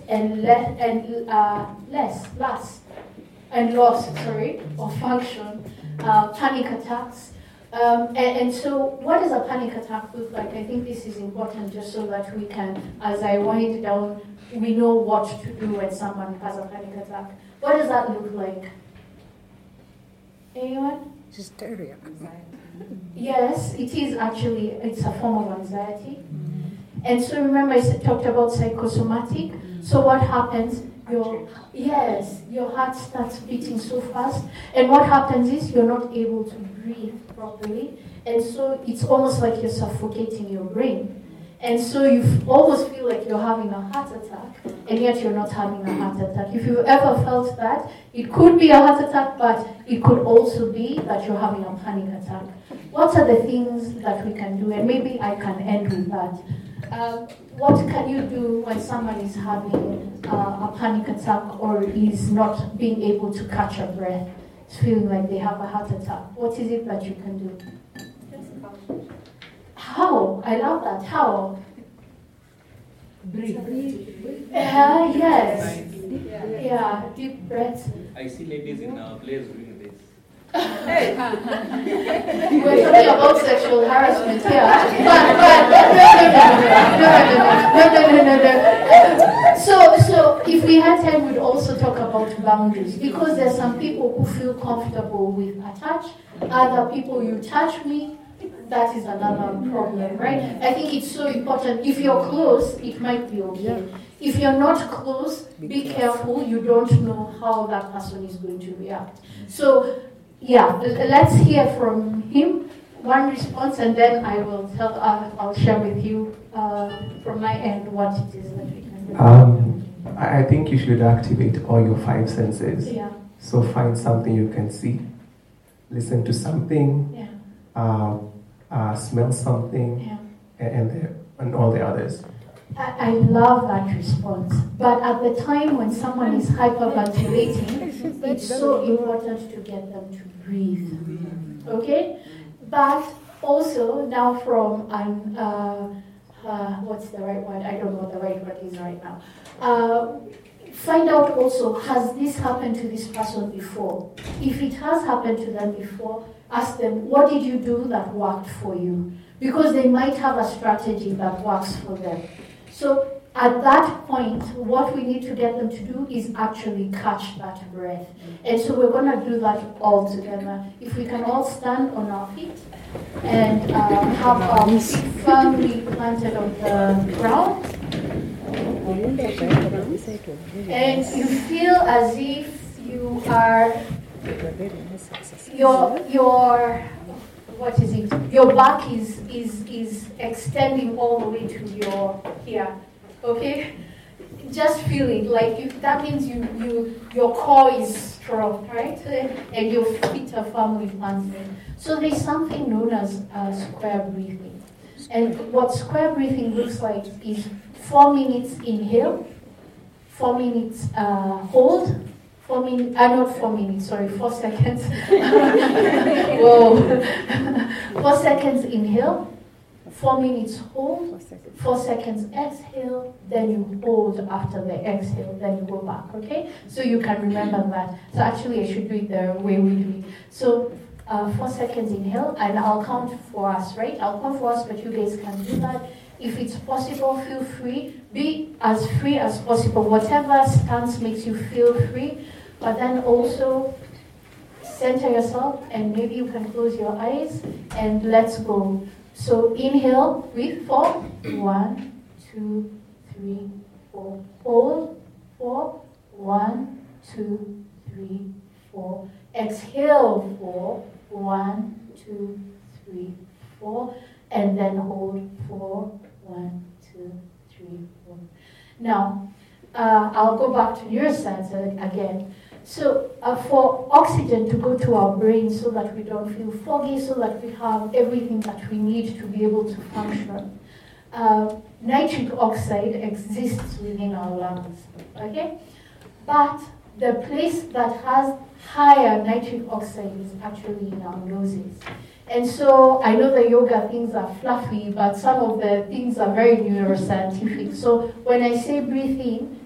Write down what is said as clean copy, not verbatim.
and loss of function, panic attacks. And so what does a panic attack look like? I think this is important just so that we can, as I wind down, we know what to do when someone has a panic attack. What does that look like? Anyone? Hysteria. Yes, it is actually, it's a form of anxiety. And so remember I talked about psychosomatic. So what happens? Your heart starts beating so fast. And what happens is you're not able to breathe properly. And so it's almost like you're suffocating your brain. And so you almost feel like you're having a heart attack, and yet you're not having a heart attack. If you've ever felt that, it could be a heart attack, but it could also be that you're having a panic attack. What are the things that we can do? And maybe I can end with that. What can you do when someone is having a panic attack or is not being able to catch a breath, feeling like they have a heart attack? What is it that you can do? How? I love that. How? Breathe. Yes. Yeah, deep breaths. I see ladies in players doing this. We're talking about sexual harassment here. No. So if we had time, we'd also talk about boundaries, because there's some people who feel comfortable with a touch. Other people, you touch me, that is another problem, right? I think it's so important. If you're close, it might be okay. If you're not close, be careful. You don't know how that person is going to react. So, let's hear from him, one response, and then I will I'll share with you from my end what it is that we can do. I think you should activate all your 5 senses. Yeah. So find something you can see, listen to something, smell something, and all the others. I love that response. But at the time when someone is hyperventilating, it's so important to get them to breathe. Okay? But also, now from what's the right word? I don't know what the right word is right now. Find out also, has this happened to this person before? If it has happened to them before, ask them, what did you do that worked for you? Because they might have a strategy that works for them. So at that point, what we need to get them to do is actually catch that breath. And so we're going to do that all together. If we can all stand on our feet and have our feet firmly planted on the ground. And you feel as if you are, your back is extending all the way to your here, okay? Just feeling like that means your core is strong, right? And your feet are firmly planted. So there's something known as square breathing. And what square breathing looks like is 4 minutes inhale, 4 minutes hold, 4 seconds. Whoa. 4 seconds inhale, 4 minutes hold, 4 seconds exhale, then you hold after the exhale, then you go back, okay? So you can remember that. So actually I should do it the way we do it. So 4 seconds inhale, and I'll count for us, right? I'll count for us, but you guys can do that. If it's possible, feel free. Be as free as possible. Whatever stance makes you feel free. But then also center yourself, and maybe you can close your eyes, and let's go. So inhale, breathe 4. 1, 2, 3, 4. Hold 4. 1, 2, 3, 4. Exhale 4. 1, 2, 3, 4. And then hold 4. 1, 2, 3, 4. Now, I'll go back to neuroscience again. So for oxygen to go to our brain so that we don't feel foggy, so that we have everything that we need to be able to function, nitric oxide exists within our lungs, okay? But the place that has higher nitric oxide is actually in our noses. And so I know the yoga things are fluffy, but some of the things are very neuroscientific. So when I say breathe in,